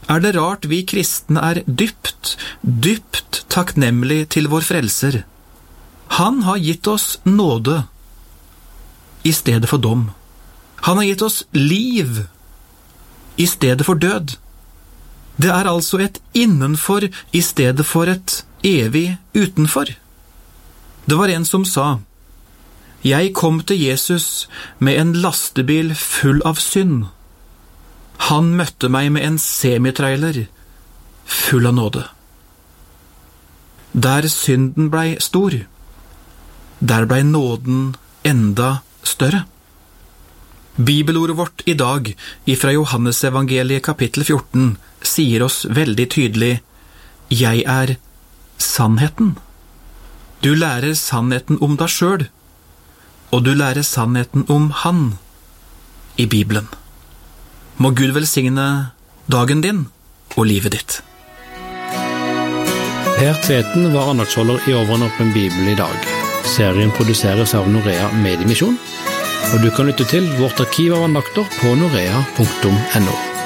er det rart vi kristne er dypt takknemlig til vår frelser. Han har gitt oss nåde i stedet for dom. Han har gitt oss liv i stedet for død. Det er altså et innenfor i stedet for et evig utenfor. Det var en som sa: «Jeg kom til Jesus med en lastebil full av synd. Han møtte meg med en semitrailer full av nåde.» Der synden blei stor, der blei nåden enda større. Bibelordet vårt i dag, ifra Johannes evangeliet kapittel 14, sier oss veldig tydelig: «Jeg er sannheten.» Du lærer sannheten om deg selv, og du lærer sannheten om Han i Bibelen. Må Gud velsigne dagen din og livet ditt. Per Tveten var andagsholder i Over en åpen bibel i dag. Serien produseres av Norea Mediemisjon, og du kan lytte til vårt arkiv av andakter på norea.no.